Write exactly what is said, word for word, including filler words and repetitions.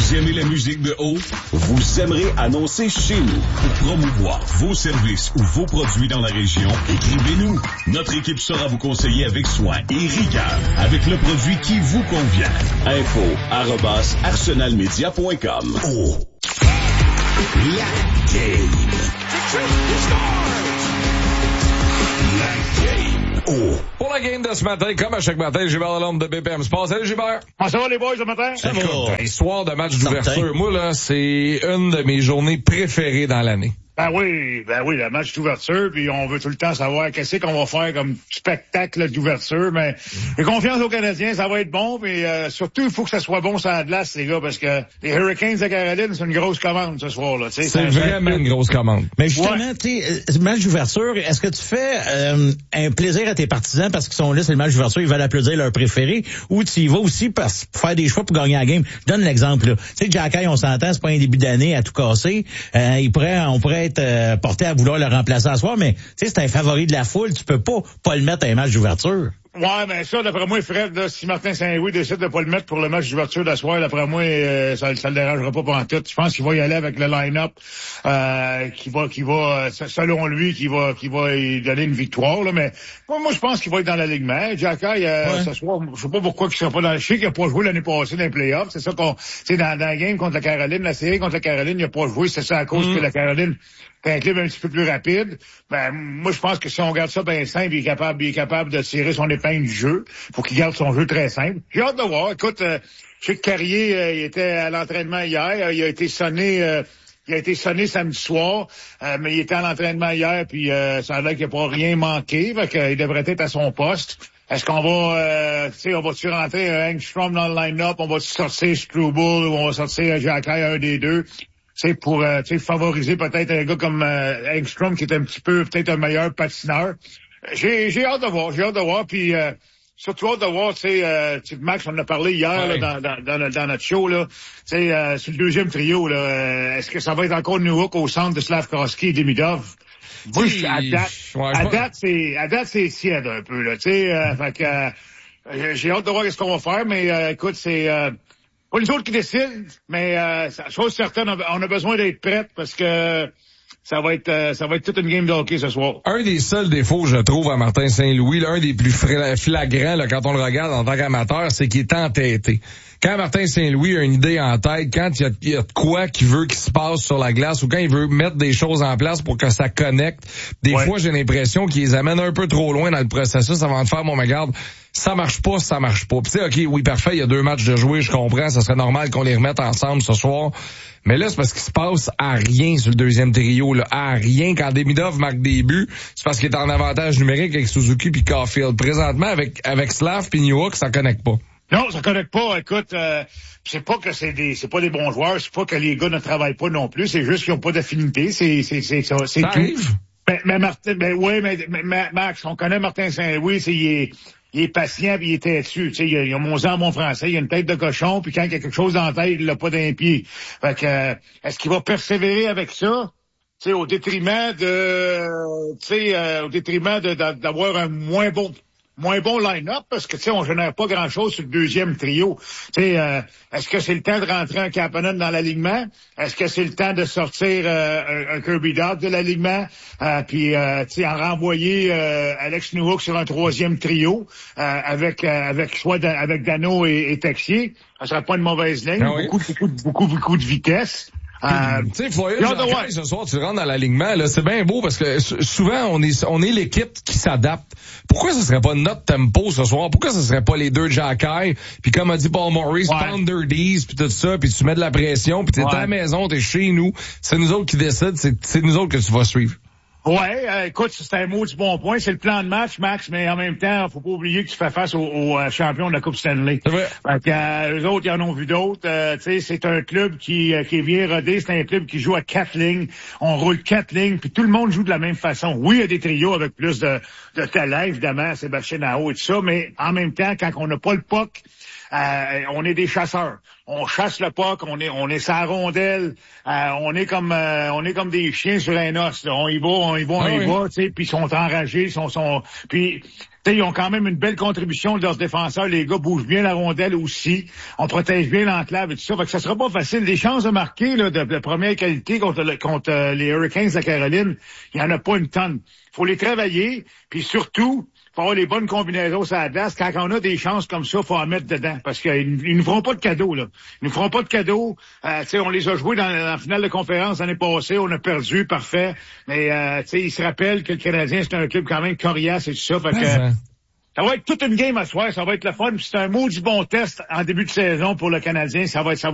Vous aimez la musique de haut? Vous aimerez annoncer chez nous. Pour promouvoir vos services ou vos produits dans la région, écrivez-nous. Notre équipe saura vous conseiller avec soin et rigueur avec le produit qui vous convient. Info arobase arsenalmedia point com. Oh. La game. La game. Oh. Pour la game de ce matin, comme à chaque matin, Gilbert Lalonde de B P M Sports. Salut Gilbert! Comment ça va les boys ce matin? Ça va. Histoire de match d'ouverture. Moi, là, c'est une de mes journées préférées dans l'année. Ben oui, ben oui, le match d'ouverture, puis on veut tout le temps savoir qu'est-ce qu'on va faire comme spectacle d'ouverture, mais j'ai confiance aux Canadiens, ça va être bon, mais euh, surtout, il faut que ça soit bon sur la glace, les gars, parce que les Hurricanes de Caroline, c'est une grosse commande ce soir-là. C'est ça, vraiment une grosse commande. Mais justement, tu sais, match d'ouverture, est-ce que tu fais euh, un plaisir à tes partisans parce qu'ils sont là, c'est le match d'ouverture, ils veulent applaudir leur préféré, ou tu y vas aussi pour faire des choix pour gagner la game? Je donne l'exemple, là. Tu sais, Jacky, on s'entend, c'est pas un début d'année à tout casser. Euh, il pourrait, on pourrait être euh, porté à vouloir le remplacer à soir, mais tu sais, c'est un favori de la foule, tu peux pas pas le mettre à un match d'ouverture. Ouais, mais ça, d'après moi, Fred, là, si Martin Saint-Louis décide de pas le mettre pour le match d'ouverture de soir, d'après moi, euh, ça, ça le dérangera pas pendant tout. Je pense qu'il va y aller avec le line-up, euh, qui va, qui va, selon lui, qui va, qui va lui donner une victoire, là. Mais moi, moi, je pense qu'il va être dans l'alignement. Jacky, euh, ouais. Ce soir, je sais pas pourquoi il sera pas dans le chic, il a pas joué l'année passée dans les playoffs. C'est ça qu'on, tu sais, dans, dans la game contre la Caroline, la série contre la Caroline, il a pas joué. C'est ça à cause mmh. que la Caroline, c'est un club un petit peu plus rapide. Ben, moi, je pense que si on garde ça bien simple, il est capable, il est capable de tirer son épingle du jeu. Faut qu'il garde son jeu très simple. J'ai hâte de voir. Écoute, euh, je sais que Carrier, euh, il était à l'entraînement hier. Il a été sonné, euh, il a été sonné samedi soir, euh, mais il était à l'entraînement hier, puis euh, ça a l'air qu'il n'a pas rien manqué. Fait qu'il devrait être à son poste. Est-ce qu'on va, euh, tu sais, on va-tu rentrer un Engstrom dans le line-up, on va-tu sortir Struble ou on va sortir Jacky, un des deux? C'est pour euh, favoriser peut-être un gars comme euh, Engstrom qui est un petit peu peut-être un meilleur patineur. J'ai j'ai hâte de voir, j'ai hâte de voir, puis euh, surtout hâte de voir, tu sais, euh, Max, on en a parlé hier ouais. là, dans, dans, dans, dans notre show, là, tu sais, euh, sur le deuxième trio, là, euh, est-ce que ça va être encore Newhook au centre de Slavkovski et Demidov? Moi, à date, ouais, à date, c'est, à date, c'est tiède un peu, là, tu sais, euh, fait que euh, j'ai hâte de voir ce qu'on va faire, mais euh, écoute, c'est euh, pas les autres qui décident, mais euh, chose certaine, on a besoin d'être prêts parce que ça va être euh, ça va être toute une game de hockey ce soir. Un des seuls défauts, je trouve, à Martin Saint-Louis, là, un des plus flagrants là, quand on le regarde en tant qu'amateur, c'est qu'il est entêté. Quand Martin Saint-Louis a une idée en tête, quand il y a, il y a de quoi qu'il veut qu'il se passe sur la glace ou quand il veut mettre des choses en place pour que ça connecte, des ouais. fois, j'ai l'impression qu'il les amène un peu trop loin dans le processus avant de faire, bon, regarde, ça marche pas, ça marche pas. Puis tu sais, OK, oui, parfait, il y a deux matchs de jouer, je comprends, ça serait normal qu'on les remette ensemble ce soir. Mais là, c'est parce qu'il se passe à rien sur le deuxième trio, là, à rien. Quand Demidov marque des buts, c'est parce qu'il est en avantage numérique avec Suzuki puis Caulfield. Présentement, avec avec Slav puis Newhook, ça connecte pas. Non, ça connecte pas. Écoute, euh, c'est pas que c'est des, c'est pas des bons joueurs, c'est pas que les gars ne travaillent pas non plus, c'est juste qu'ils ont pas d'affinité, c'est, c'est, c'est, c'est, c'est ça tout. Arrive. Mais, mais Martin, ben oui, mais, mais Max, on connaît Martin Saint-Louis, c'est, il est, il est patient puis il est têtu. Tu sais, il a, il a mon en bon français, il a une tête de cochon, puis quand il y a quelque chose dans la tête, il l'a pas d'un pied. Fait que, euh, est-ce qu'il va persévérer avec ça? Tu sais, au détriment de, tu sais, euh, au détriment de, de, d'avoir un moins bon, moins bon line-up, parce que, tu sais, on génère pas grand-chose sur le deuxième trio. Tu sais, euh, est-ce que c'est le temps de rentrer un Kapanen dans l'alignement? Est-ce que c'est le temps de sortir euh, un, un Kirby Dach de l'alignement? Euh, puis, euh, tu sais, en renvoyer euh, Alex Newhook sur un troisième trio euh, avec euh, avec soit da, avec Dano et, et Texier. Ça serait pas une mauvaise ligne. Ah oui. Beaucoup, beaucoup, beaucoup, beaucoup de vitesse. Euh, tu sais, Floyd, ce soir, tu rentres dans l'alignement, là, c'est bien beau parce que souvent, on est, on est l'équipe qui s'adapte. Pourquoi ce serait pas notre tempo ce soir? Pourquoi ce serait pas les deux Jacky? Puis comme a dit Paul Maurice, ouais. Pounder D's, puis tout ça, puis tu mets de la pression, puis t'es ouais. à la maison, t'es chez nous. C'est nous autres qui décident, c'est, c'est nous autres que tu vas suivre. Ouais, euh, écoute, c'est un mot du bon point. C'est le plan de match, Max, mais en même temps, faut pas oublier que tu fais face aux, aux euh, champions de la Coupe Stanley. C'est vrai. Fait que, euh, eux autres, ils en ont vu d'autres. Euh, tu sais, c'est un club qui, euh, qui est bien rodé. C'est un club qui joue à quatre lignes. On roule quatre lignes, puis tout le monde joue de la même façon. Oui, il y a des trios avec plus de, de talent, évidemment, Sébastien Aho et tout ça, mais en même temps, quand on n'a pas le puck, euh, on est des chasseurs. On chasse le puck, on est on est sa rondelle, euh, on est comme euh, on est comme des chiens sur un os. Là. On y va, on y va, on ah y oui. va, tu sais, puis ils sont enragés, ils sont, sont puis tu sais, ils ont quand même une belle contribution de leurs défenseurs. Les gars bougent bien la rondelle aussi. On protège bien l'enclave et tout ça. Fait que ça sera pas facile. Des chances de marquer là, de, de première qualité contre, le, contre euh, les Hurricanes de Caroline, il y en a pas une tonne. Faut les travailler, puis surtout, faut avoir les bonnes combinaisons sur la glace. Quand on a des chances comme ça, faut en mettre dedans. Parce qu'ils ils nous feront pas de cadeaux, là. Ils nous feront pas de cadeaux. Euh, tu sais, on les a joués dans, dans la finale de conférence l'année passée. On a perdu, parfait. Mais, euh, tu sais, ils se rappellent que le Canadien, c'est un club quand même coriace et tout ça. Fait que, hein. ça va être toute une game à soir. Ça va être le fun. Puis c'est un maudit bon test en début de saison pour le Canadien. Ça va être, ça va